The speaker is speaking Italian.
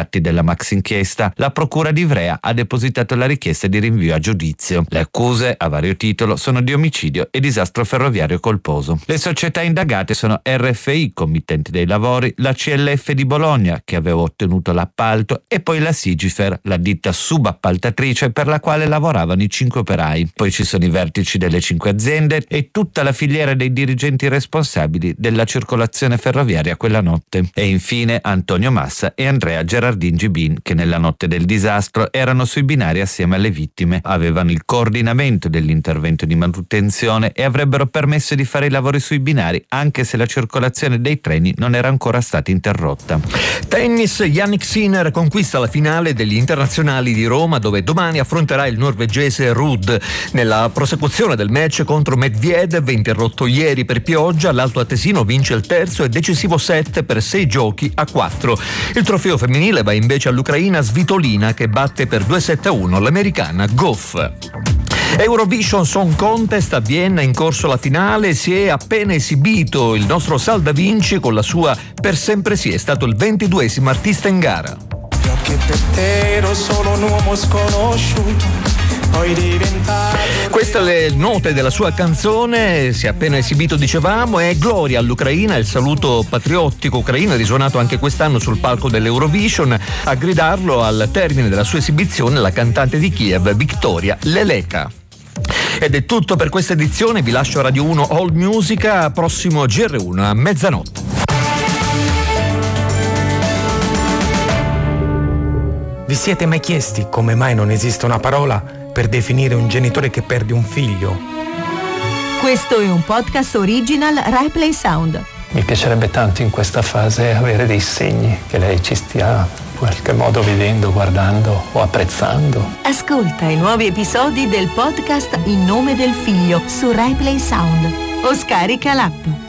atti della maxi inchiesta, la procura di Ivrea ha depositato la richiesta di rinvio a giudizio. Le accuse, a vario titolo, sono di omicidio e disastro ferroviario colposo. Le società indagate sono RFI, committente dei lavori, la CLF di Bologna, che aveva ottenuto l'appalto, e poi la Sigifer, la ditta subappaltatrice per la quale lavoravano i 5 operai. Poi ci sono i vertici delle 5 aziende e tutta la filiera dei dirigenti responsabili della circolazione ferroviaria quella notte. E infine Antonio Massa e Andrea Gerardin Gibin, che nella notte del disastro erano sui binari assieme alle vittime, avevano il coordinamento dell'intervento di manutenzione e avrebbero permesso di fare i lavori sui binari anche se la circolazione dei treni non era ancora stata interrotta. Tennis, Jannik Sinner conquista la finale degli internazionali di Roma, dove domani affronterà il norvegese Ruud. Nella prosecuzione del match contro Medvedev, interrotto ieri per pioggia, l'alto attesino vince il terzo e decisivo set per 6 giochi a 4. Il trofeo femminile va invece all'ucraina Svitolina, che batte per 2-7-1 l'americana Goff. Eurovision Song Contest a Vienna, in corso la finale, si è appena esibito il nostro Sal Da Vinci con la sua Per sempre sì, è stato il 22esimo artista in gara. Che per te ero solo un uomo sconosciuto. Queste le note della sua canzone, si è appena esibito, dicevamo, è Gloria all'Ucraina, il saluto patriottico ucraino è risuonato anche quest'anno sul palco dell'Eurovision. A gridarlo al termine della sua esibizione la cantante di Kiev Victoria Leleka. Ed è tutto per questa edizione, vi lascio a Radio 1 All Musica, prossimo GR1 a mezzanotte. Vi siete mai chiesti come mai non esiste una parola per definire un genitore che perde un figlio? Questo è un podcast original Rai Play Sound. Mi piacerebbe tanto in questa fase avere dei segni che lei ci stia in qualche modo vedendo, guardando o apprezzando. Ascolta i nuovi episodi del podcast In nome del figlio su Rai Play Sound o scarica l'app.